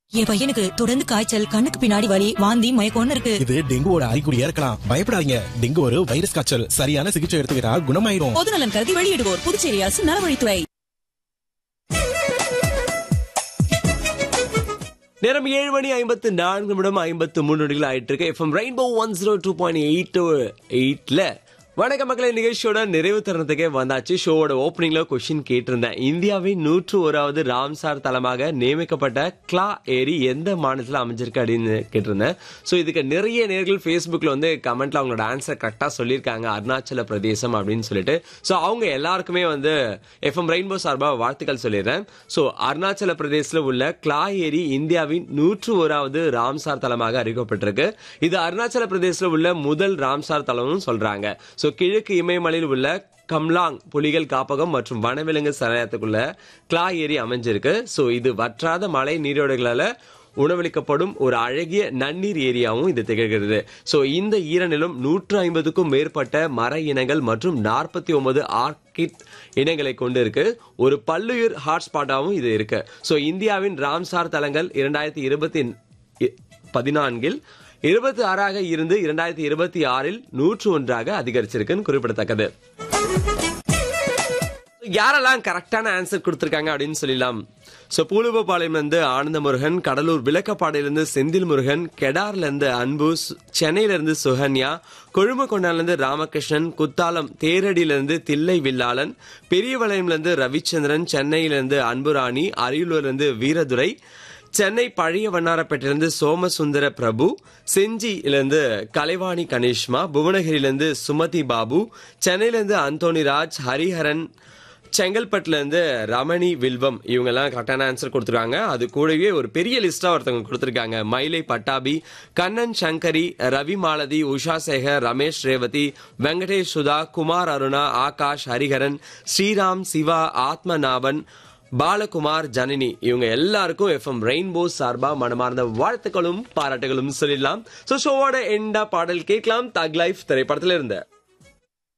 என் பையனுக்கு தொடர்ந்து காய்ச்சல், கண்ணுக்கு பின்னாடி வலி, வாந்தி, மயக்கம்னு இருக்கு. இது டெங்குவோட அறிகுறியா இருக்கலாம். பயப்படாதீங்க. டெங்கு ஒரு வைரஸ் காய்ச்சல். சரியான சிகிச்சை எடுத்துக்கிட்டா குணமாயிரும். பொதுநலன் கருதி வெளியிடுவோர் புதுச்சேரி அரசு நலவழித்துறை. நேரம் 7:54:53 ஆயிட்டு இருக்கு. FM ரெயின்போ 102.8 வணக்க மக்களை நிகழ்ச்சியோட நிறைவு தருணத்துக்கே வந்தாச்சு. ஷோவோட ஓப்பனிங்ல கொஸ்டின் கேட்டிருந்தேன். இந்தியாவின் 101வது ராம்சார் தலமாக நியமிக்கப்பட்ட கிளா ஏரி எந்த மாநிலத்தில் அமைஞ்சிருக்கு அப்படின்னு கேட்டிருந்தேன். ஸோ இதுக்கு நிறைய நேர்கள் ஃபேஸ்புக்ல வந்து கமெண்ட்ல அவங்களோட ஆன்சர் கரெக்டா சொல்லியிருக்காங்க. அருணாச்சல பிரதேசம் அப்படின்னு சொல்லிட்டு. ஸோ அவங்க எல்லாருக்குமே வந்து FM ரெயின்போ சார்பாக வாழ்த்துக்கள் சொல்லிடுறேன். ஸோ அருணாச்சல பிரதேசத்தில் உள்ள கிளா ஏரி இந்தியாவின் 101வது ராம்சார் தலமாக அறிவிக்கப்பட்டிருக்கு. இது அருணாச்சல பிரதேசத்தில் உள்ள முதல் ராம்சார் தலம்னு சொல்றாங்க. ஸோ கிழக்கு இமயமலையில் உள்ள கம்லாங் புலிகள் காப்பகம் மற்றும் வனவிலங்கு சரணாலயத்துக்குள்ள கிளா ஏரி அமைஞ்சிருக்கு. ஸோ இது வற்றாத மழை நீரோடைகளால உணவளிக்கப்படும் ஒரு அழகிய நன்னீர் ஏரியாவும் இது திகழ்கிறது. ஸோ இந்த ஈரநிலம் 150க்கும் மேற்பட்ட மர இனங்கள் மற்றும் 49 ஆர்கிட் இனங்களை கொண்டு இருக்கு. ஒரு பல்லுயிர் ஹாட்ஸ்பாட்டாகவும் இது இருக்கு. ஸோ இந்தியாவின் ராம்சார் தலங்கள் 2014 26ஆக இருந்து 2026 101ஆக அதிகரிச்சிருக்குன்னு குறிப்பிடத்தக்கது. யாரெல்லாம் கரெக்டான ஆன்சர் கொடுத்திருக்காங்க அப்படின்னு சொல்லலாம். சோ பூலுவபாளையம் இருந்து ஆனந்த முருகன், கடலூர் விளக்கப்பாடையிலிருந்து செந்தில் முருகன், கெடார்ல இருந்து அன்பு, சென்னையில இருந்து சுகன்யா, கொழுமக்கொண்டால இருந்து ராமகிருஷ்ணன், குத்தாலம் தேரடியில இருந்து தில்லை வில்லாளன், பெரியவளையம்ல இருந்து ரவிச்சந்திரன், சென்னையில இருந்து அன்புராணி, அரியலூர்ல இருந்து வீரதுரை, சென்னை பழைய வண்ணாரப்பேட்டிலிருந்து சோமசுந்தர பிரபு, செஞ்சியிலிருந்து கலைவாணி கணேஷ்மா, புவனகிரியிலிருந்து சுமதி பாபு, சென்னையிலிருந்து அந்தோனி ராஜ், ஹரிஹரன், செங்கல்பட்டுல இருந்து ரமணி வில்வம், இவங்க எல்லாம் கரெக்டான ஆன்சர் கொடுத்துருக்காங்க. அது கூடவே ஒரு பெரிய லிஸ்டா ஒருத்தவங்க கொடுத்திருக்காங்க. மயிலை பட்டாபி, கண்ணன் சங்கரி, ரவி மாலதி, உஷா சேகர், ரமேஷ் ரேவதி, வெங்கடேஷ் சுதா, குமார் அருணா, ஆகாஷ், ஹரிஹரன், ஸ்ரீராம், சிவா, ஆத்மநாபன், பாலகுமார், ஜனனி, இவங்க எல்லாருக்கும் FM ரெயின்போ சார்பா மனமார்ந்த வாழ்த்துக்களும் பாராட்டுகளும் சொல்லிடலாம். சோ ஷோவோட எண்டா பாடல் கேட்கலாம். தக் லைஃப் திரைப்படத்துல இருந்து